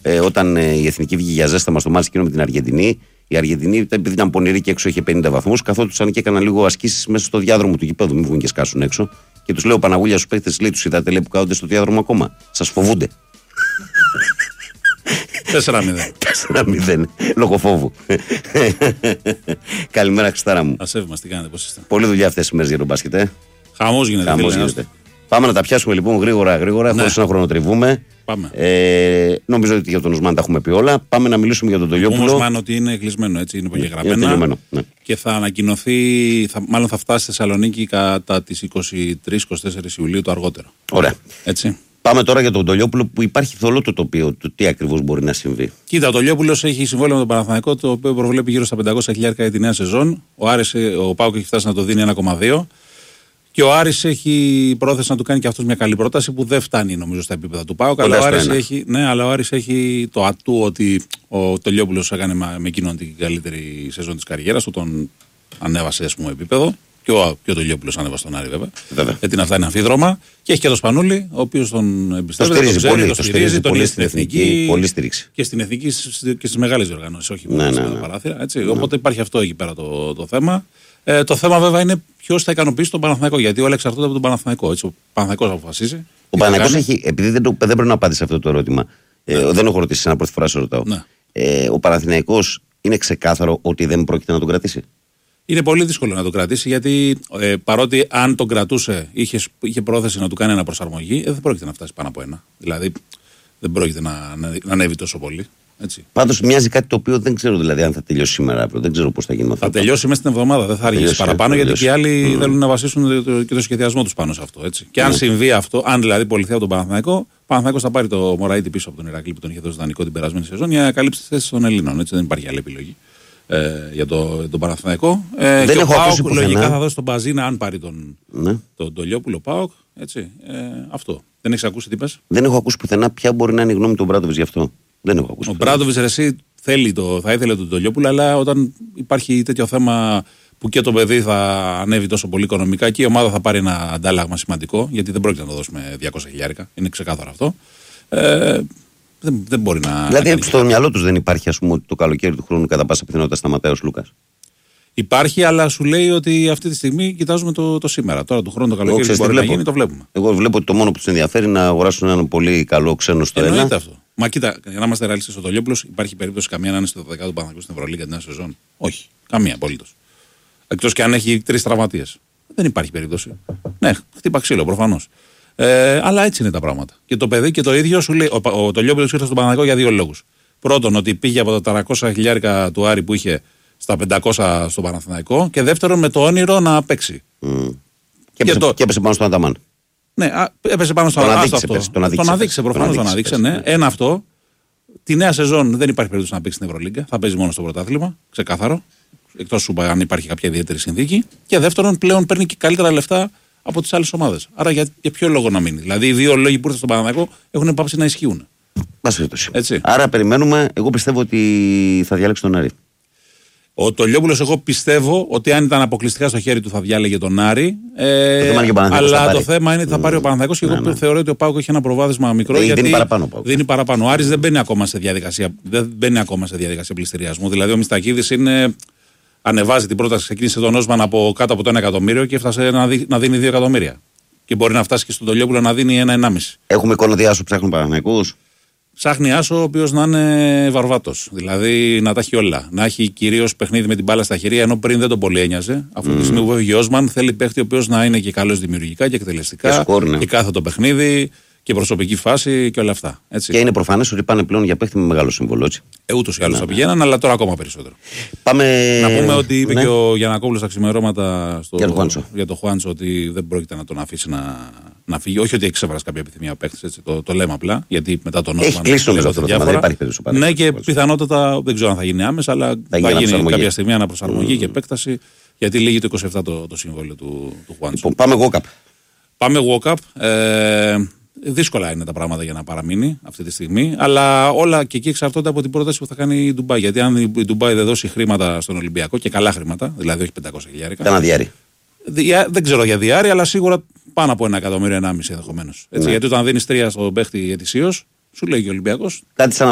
όταν η Εθνική βγήκε για ζέσταμα στο μάτς εκείνο με την Αργεντινή. Η Αργεντινή, επειδή ήταν πονηρή και έξω είχε 50 βαθμούς, καθόντουσαν και έκαναν λίγο ασκήσεις μέσα στο διάδρομο του γηπέδου. Μην βγουν και σκάσουν έξω. Και τους λέω Παναγούλια στους παίκτες, λέει, τους είδατε, λέει, που κάθονται στο διάδρομο ακόμα. Σας φοβούνται. 4-0. Λόγω φόβου. Καλημέρα, Χριστάρα μου. Ασέβη μας, τι κάνετε, πώς είστε? Πολλή δουλειά αυτές τις μέρες για τον μπάσκετ. Χαμός γίνεται. Πάμε να τα πιάσουμε λοιπόν γρήγορα, χωρίς να χρονοτριβούμε. Πάμε. Νομίζω ότι για τον Ουσμάν τα έχουμε πει όλα. Πάμε να μιλήσουμε για τον Τολιόπουλο. Ο Ουσμάν ότι είναι κλεισμένο, έτσι, είναι υπογεγραμμένο. Ναι. Και θα ανακοινωθεί, μάλλον θα φτάσει στη Θεσσαλονίκη κατά τις 23-24 Ιουλίου το αργότερο. Ωραία. Έτσι. Πάμε τώρα για τον Τολιόπουλο που υπάρχει θολό το τοπίο του τι ακριβώς μπορεί να συμβεί. Κοίτα, ο Τολιόπουλος έχει συμβόλαιο με τον Παναθηναϊκό, το οποίο προβλέπει γύρω στα 500.000 για τη νέα σεζόν. Ο ΠΑΟΚ έχει φτάσει να το δίνει 1,2. Και ο Άρης έχει πρόθεση να του κάνει και αυτός μια καλή πρόταση που δεν φτάνει νομίζω στα επίπεδα του ΠΑΟΚ. Αλλά ο Άρης έχει το ατού ότι ο Τολιόπουλος έκανε με εκείνον την καλύτερη σεζόν της καριέρας του, τον ανέβασε ας πούμε επίπεδο. Και ο Τολιόπουλος ανέβασε τον Άρη βέβαια. Γιατί να αυτά είναι αμφίδρομα. Και έχει και τον Σπανούλη, ο οποίος τον εμπιστεύεται. Το στηρίζει, τον είναι στην εθνική. Πολύ στήριξη. Και στην εθνική και στις μεγάλες διοργανώσεις, όχι μόνο στα παράθυρα. Οπότε υπάρχει αυτό εκεί πέρα το θέμα. Το θέμα βέβαια είναι ποιος θα ικανοποιήσει τον Παναθηναϊκό. Γιατί όλα εξαρτώνται από τον Παναθηναϊκό. Έτσι, ο Παναθηναϊκός αποφασίζει. Ο Παναθηναϊκός έχει, επειδή δεν πρέπει να απάντησε αυτό το ερώτημα, δεν έχω ρωτήσει ένα πρώτη φορά, σε ρωτάω. Ναι. Ο Παναθηναϊκός είναι ξεκάθαρο ότι δεν πρόκειται να τον κρατήσει. Είναι πολύ δύσκολο να τον κρατήσει γιατί παρότι αν τον κρατούσε, είχε πρόθεση να του κάνει αναπροσαρμογή, δεν πρόκειται να φτάσει πάνω από ένα. Δηλαδή δεν πρόκειται να ανέβει τόσο πολύ. Πάντως μοιάζει κάτι το οποίο δεν ξέρω δηλαδή αν θα τελειώσει σήμερα αύριο. Δεν ξέρω πώς θα γίνει αυτό. Θα τελειώσει μέσα στην εβδομάδα, δεν θα αργήσει παραπάνω γιατί και οι άλλοι θέλουν να βασίσουν και το σχεδιασμό τους πάνω σε αυτό. Έτσι. Και αν συμβεί αυτό, αν δηλαδή πολιθεί από τον Παναθηναϊκό, ο Παναθηναϊκός θα πάρει το Μωραΐτη πίσω από τον Ηρακλή που τον είχε δώσει δανεικό την περασμένη σεζόν για να καλύψει τις θέσεις των Ελλήνων. Έτσι. Δεν υπάρχει άλλη επιλογή για τον Παναθηναϊκό. Δεν και έχω ο ΠΑΟΚ λογικά θα δώσει τον Μπαζίνα αν πάρει τον Τολιόπουλο ΠΑΟΚ. Αυτό. Δεν έχεις ακούσει τι πες? Δεν έχω ακούσει πουθενά ποια μπορεί να είναι η γνώμη του Μπράντοβιτς γι' αυτό. Δεν έχω ακούσει. Ο Μπράντοβιτς εσύ θα ήθελε τον Τολιόπουλο, αλλά όταν υπάρχει τέτοιο θέμα που και το παιδί θα ανέβει τόσο πολύ οικονομικά και η ομάδα θα πάρει ένα αντάλλαγμα σημαντικό, γιατί δεν πρόκειται να το δώσουμε 200.000, είναι ξεκάθαρο αυτό. Δεν μπορεί να. Δηλαδή στο μυαλό τους δεν υπάρχει, ας πούμε, ότι το καλοκαίρι του χρόνου κατά πάσα πιθανότητα σταματάει ο Λούκας. Υπάρχει, αλλά σου λέει ότι αυτή τη στιγμή κοιτάζουμε το σήμερα. Τώρα του χρόνου το καλοκαίρι που μπορεί να γίνει, το βλέπουμε. Εγώ βλέπω ότι το μόνο που τους ενδιαφέρει είναι να αγοράσουν έναν πολύ καλό ξένο στο ένα. Αυτό. Μα κοίτα, για να είμαστε ρεαλιστές, ο Τολιόπουλος υπάρχει περίπτωση καμία να είναι στο 12ο Παναθηναϊκού στην Ευρωλίγκα την νέα σεζόν? Όχι. Καμία απολύτως. Εκτός και αν έχει 3 τραυματίες. Δεν υπάρχει περίπτωση. Ναι, χτύπα ξύλο προφανώς. Αλλά έτσι είναι τα πράγματα. Και το παιδί και το ίδιο σου λέει. Ο Τολιόπουλος ήρθε στον Παναθηναϊκό για 2 λόγους. Πρώτον, ότι πήγε από τα 400.000 του Άρη που είχε στα 500 στο Παναθηναϊκό. Και δεύτερον, με το όνειρο να παίξει. Και έπεσε πάνω στον Αταμάν. Ναι, έπεσε πάνω στον Αταμάν. Τον αδείξε προφανώς. Τον αδείξε, ναι. Ένα αυτό. Τη νέα σεζόν δεν υπάρχει περίπτωση να παίξει στην Ευρωλίγκα. Θα παίζει μόνο στο πρωτάθλημα. Ξεκάθαρο. Εκτός σου αν υπάρχει κάποια ιδιαίτερη συνθήκη. Και δεύτερον, πλέον παίρνει και καλύτερα λεφτά από τις άλλες ομάδες. Άρα για ποιο λόγο να μείνει? Δηλαδή, οι 2 λόγοι που ήρθαν στον Παναθηναϊκό έχουν πάψει να ισχύουν. Άρα περιμένουμε. Εγώ πιστεύω ότι θα διάλεξει τον Άρη. Ο Τολιόπουλος, εγώ πιστεύω ότι αν ήταν αποκλειστικά στο χέρι του θα διάλεγε τον Άρη. Αλλά το θέμα είναι ότι θα πάρει ο Παναθηναϊκός και εγώ θεωρώ ότι ο ΠΑΟΚ έχει ένα προβάδισμα μικρό. Γιατί δίνει παραπάνω. Ο Άρης δεν μπαίνει ακόμα σε διαδικασία πληστηριασμού. Δηλαδή ο Μιστακίδης ανεβάζει την πρόταση, ξεκίνησε τον Όσμαν από κάτω από το 1 εκατομμύριο και έφτασε να δίνει 2 εκατομμύρια. Και μπορεί να φτάσει και στον Τολιόπουλο να δίνει 1,5. Έχουμε εικόνα ότι Άσο ψάχνουν Παναθηναϊκούς. Ψάχνει Άσο ο οποίος να είναι βαρβάτος. Δηλαδή να τα έχει όλα. Να έχει κυρίως παιχνίδι με την μπάλα στα χέρια, ενώ πριν δεν τον πολύ ένοιαζε. Αυτή τη στιγμή που έφυγε ο Όσμαν θέλει παίχτη ο οποίος να είναι και καλός δημιουργικά και εκτελεστικά. Και κάθετο παιχνίδι και προσωπική φάση και όλα αυτά. Έτσι. Και είναι προφανές ότι πάνε πλέον για παίχτη με μεγάλο σύμβολο. Ούτως ή άλλως θα πηγαίναν, αλλά τώρα ακόμα περισσότερο. Να πούμε ότι είπε και ο Γιαννακόπουλος στα ξημερώματα για το Χουάντσο ότι δεν πρόκειται να τον αφήσει να φύγει. Όχι ότι έχει ξεβράσει κάποια επιθυμία ο παίχτης, το λέμε απλά. Γιατί μετά τον Όσμαν. Έχει κλείσει το θέμα, δεν υπάρχει περίπτωση. Ναι, και πιθανότατα δεν ξέρω αν θα γίνει άμεσα, αλλά θα γίνει κάποια στιγμή αναπροσαρμογή και επέκταση. Γιατί λύγει το 27 το συμβόλαιο του Χουάντσο. Πάμε walk-up. Δύσκολα είναι τα πράγματα για να παραμείνει αυτή τη στιγμή, αλλά όλα και εκεί εξαρτώνται από την πρόταση που θα κάνει η Ντουμπάι. Γιατί αν η Ντουμπάι δεν δώσει χρήματα στον Ολυμπιακό και καλά χρήματα, δηλαδή όχι 500.000. Κάνα διάρρη. Δεν ξέρω για διάρρη, αλλά σίγουρα πάνω από 1,5 εκατομμύριο ενδεχομένως. Γιατί όταν δίνεις 3 στον παίχτη ετησίως, σου λέει και ο Ολυμπιακός. Κάτι σαν